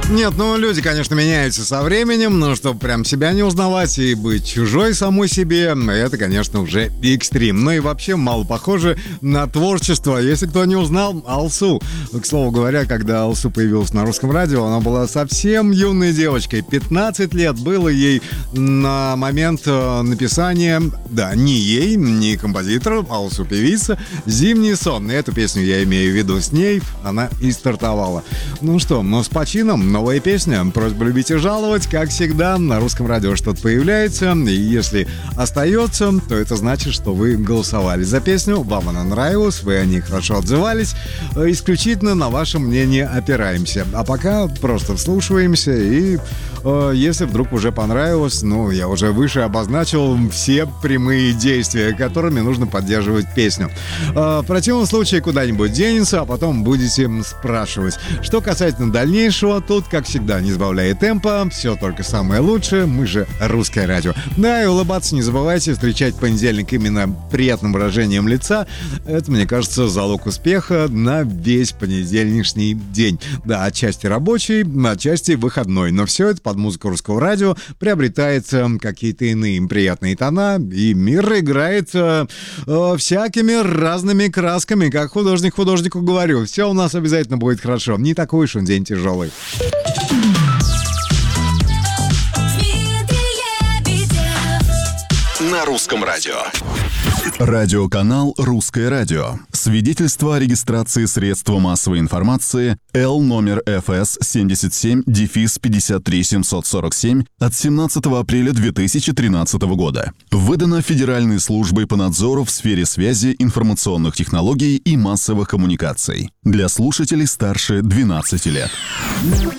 Нет, ну люди, конечно, меняются со временем, но чтобы прям себя не узнавать и быть чужой самой себе, это, конечно, уже экстрим. Ну и вообще мало похоже на творчество. Если кто не узнал, Алсу. К слову говоря, когда Алсу появилась на русском радио, она была совсем юной девочкой. 15 лет было ей на момент написания, да, не ей, не композитор, Алсу певица, «Зимний сон». И эту песню я имею в виду, с ней она и стартовала. Ну что, с почином. Новая песня. Просьба любить и жаловать. Как всегда, на русском радио что-то появляется. И если остается, то это значит, что вы голосовали за песню, вам она нравилась, вы о ней хорошо отзывались. Исключительно на ваше мнение опираемся. А пока просто вслушиваемся и если вдруг уже понравилось, я уже выше обозначил все прямые действия, которыми нужно поддерживать песню. В противном случае куда-нибудь денется, а потом будете спрашивать. Что касательно дальнейшего, тут, как всегда, не сбавляя темпа, все только самое лучшее, мы же русское радио. Да, и улыбаться не забывайте, встречать понедельник именно приятным выражением лица. Это, мне кажется, залог успеха на весь понедельничный день. Да, отчасти рабочий, отчасти выходной, но все это под музыку русского радио приобретает какие-то иные приятные тона, и мир играет всякими разными красками, как художник художнику говорю. Все у нас обязательно будет хорошо. Не такой уж он день тяжелый. На русском радио. Радиоканал «Русское радио». Свидетельство о регистрации средства массовой информации Л номер ФС 77-53-747 от 17 апреля 2013 года. Выдано Федеральной службой по надзору в сфере связи, информационных технологий и массовых коммуникаций. Для слушателей старше 12 лет.